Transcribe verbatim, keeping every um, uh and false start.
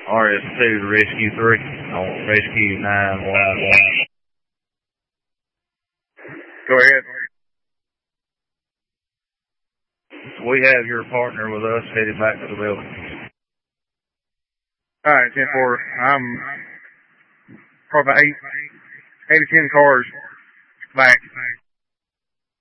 R S two to Rescue three on Rescue nine one one. Go ahead. We have your partner with us headed back to the building. All right, ten four. I'm probably eight, eight to ten cars back.